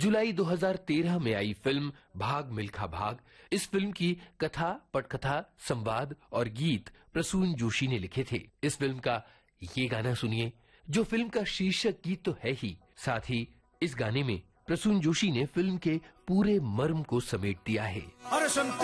जुलाई 2013 में आई फिल्म भाग मिल्खा भाग। इस फिल्म की कथा, पटकथा, संवाद और गीत प्रसून जोशी ने लिखे थे। इस फिल्म का ये गाना सुनिए, जो फिल्म का शीर्षक गीत तो है ही, साथ ही इस गाने में प्रसून जोशी ने फिल्म के पूरे मर्म को समेट दिया है।